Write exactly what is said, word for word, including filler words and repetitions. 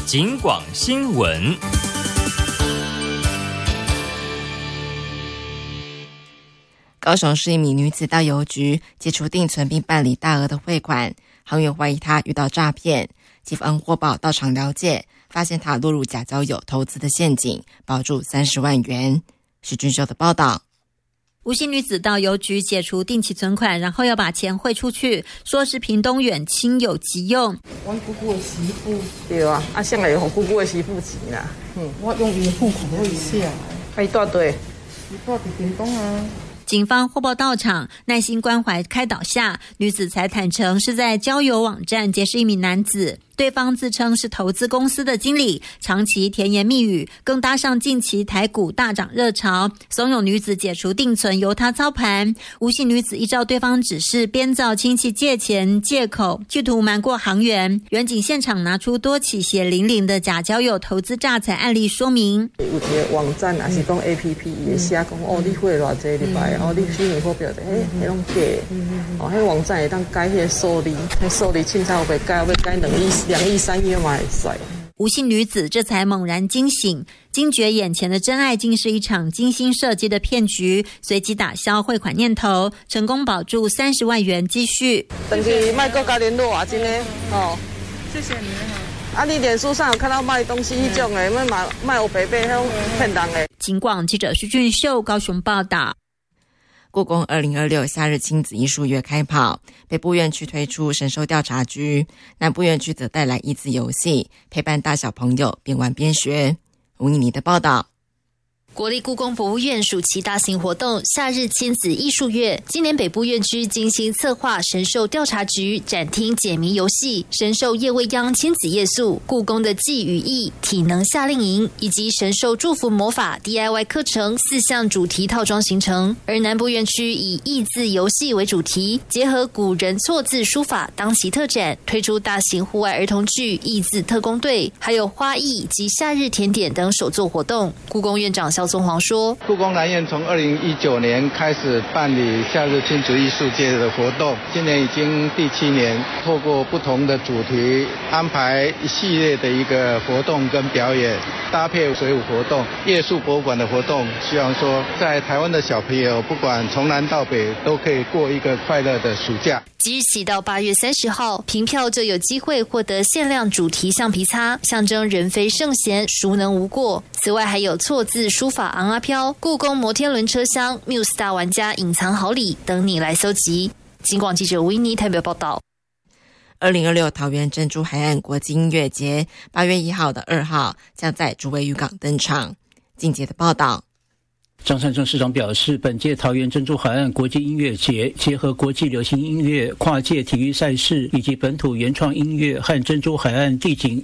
警广新闻。 高雄市一名女子到邮局解除定存并办理大额的汇款，行员怀疑她遇到诈骗，警方获报到场了解，发现她落入假交友投资的陷阱，保住三十万元。许俊秀的报道。 吴姓女子到邮局解除定期存款，然后要把钱汇出去，说是屏东远亲友急用。 我姑姑的媳妇。 对啊，啊，向来有姑姑的媳妇钱啦。 嗯，我用伊的户口汇下来。 啊，伊住对？ 伊住伫屏东啊。 警方获报到场，耐心关怀开导下，女子才坦诚是在交友网站结识一名男子，对方自称是投资公司的经理，长期甜言蜜语，更搭上近期台股大涨热潮，怂恿女子解除定存由他操盘。吴姓女子依照对方指示编造亲戚借钱借口，企图瞒过行员。员警现场拿出多起血淋淋的假交友投资诈财案例说明。 有一个网站也是讲 A P P， 伊会写讲哦，你汇偌济礼拜，哦，你虚拟货币的，嘿，迄拢假的。哦，迄网站会当改迄个数字，迄数字凊彩有袂改，要改两亿、两亿、三亿嘛会使。 吴姓女子这才猛然惊醒，惊觉眼前的真爱竟是一场精心设计的骗局，随即打消汇款念头，成功保住三十万元积蓄。 等去卖各家联络啊，真的哦。 谢谢你啊，你脸书上有看到卖东西迄种的，卖卖卖有白白，迄种骗人的。 警广记者徐俊秀高雄报道。 故宫二零二六夏日亲子艺术月开跑，北部院区推出神兽调查局，南部院区则带来益智游戏，陪伴大小朋友边玩边学。吴妮妮的报道。 国立故宫博物院暑期大型活动夏日亲子艺术月，今年北部院区精心策划神兽调查局展厅解谜游戏、神兽夜未央亲子夜宿、故宫的记与义体能夏令营以及神兽祝福魔法 D I Y 课程四项主题套装形成。而南部院区以益字游戏为主题，结合古人错字书法当期特展，推出大型户外儿童剧益字特工队，还有花艺及夏日甜点等手作活动。故宫院长肖宗煌说， 故宫南院从二零一九年开始办理夏日亲子艺术节的活动，今年已经第七年，透过不同的主题安排一系列的一个活动跟表演，搭配水舞活动、夜宿博物馆的活动，希望说在台湾的小朋友不管从南到北都可以过一个快乐的暑假。 即日起到八月三十号，凭票就有机会获得限量主题橡皮擦，象征人非圣贤，孰能无过。此外还有错字书法昂阿飘、故宫摩天轮车厢、Muse 大玩家隐藏好礼等你来搜集。警广记者维尼台北报道。 二零二六桃园珍珠海岸国际音乐节八月一号的二号将在竹围渔港登场。进阶的报道。 张善政市长表示，本届桃园珍珠海岸国际音乐节结合国际流行音乐、跨界体育赛事以及本土原创音乐和珍珠海岸地景